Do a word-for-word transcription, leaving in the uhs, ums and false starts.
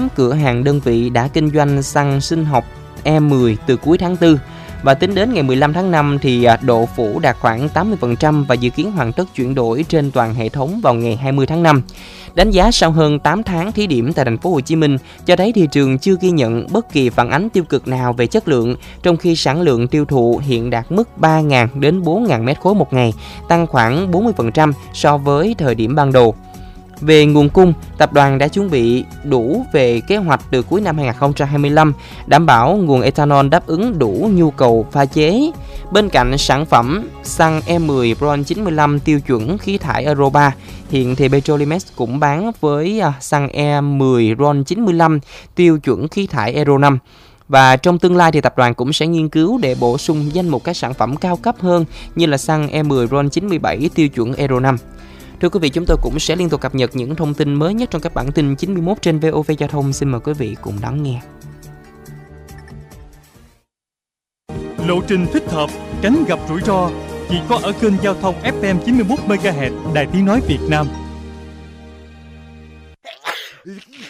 nhóm cửa hàng đơn vị đã kinh doanh xăng sinh học E mười từ cuối tháng tư. Và tính đến ngày mười lăm tháng năm thì độ phủ đạt khoảng tám mươi phần trăm và dự kiến hoàn tất chuyển đổi trên toàn hệ thống vào ngày hai mươi tháng năm. Đánh giá sau hơn tám tháng thí điểm tại thành phố Hồ Chí Minh cho thấy thị trường chưa ghi nhận bất kỳ phản ánh tiêu cực nào về chất lượng, trong khi sản lượng tiêu thụ hiện đạt mức ba nghìn đến bốn nghìn mét khối một ngày, tăng khoảng bốn mươi phần trăm so với thời điểm ban đầu. Về nguồn cung, tập đoàn đã chuẩn bị đủ về kế hoạch từ cuối năm hai không hai lăm, đảm bảo nguồn ethanol đáp ứng đủ nhu cầu pha chế. Bên cạnh sản phẩm xăng E mười RON chín mươi lăm tiêu chuẩn khí thải Euro ba, hiện thì Petrolimex cũng bán với xăng E mười RON chín mươi lăm tiêu chuẩn khí thải Euro năm. Và trong tương lai thì tập đoàn cũng sẽ nghiên cứu để bổ sung danh mục các sản phẩm cao cấp hơn như là xăng E mười RON chín mươi bảy tiêu chuẩn Euro năm. Thưa quý vị, chúng tôi cũng sẽ liên tục cập nhật những thông tin mới nhất trong các bản tin chín mươi mốt trên vê o vê Giao thông. Xin mời quý vị cùng đón nghe. Lộ trình thích hợp, tránh gặp rủi ro chỉ có ở kênh giao thông ép em chín mươi mốt mê ga héc Đài Tiếng nói Việt Nam.